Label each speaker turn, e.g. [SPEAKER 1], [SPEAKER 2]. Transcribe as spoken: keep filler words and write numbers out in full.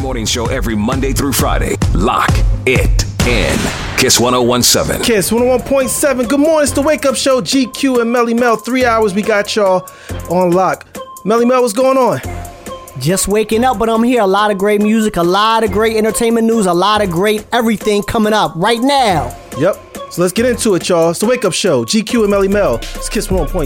[SPEAKER 1] morning show every Monday through Friday. Lock it in. Kiss ten seventeen.
[SPEAKER 2] Kiss one oh one point seven. Good morning. It's the Wake Up Show. G Q and Melly Mel. Three hours we got y'all on lock. Melly Mel, what's going on?
[SPEAKER 3] Just waking up, but I'm here. A lot of great music, a lot of great entertainment news, a lot of great everything coming up right now.
[SPEAKER 2] Yep. So let's get into it, y'all. It's the Wake Up Show. G Q and Melly Mel. It's Kiss one oh one point seven.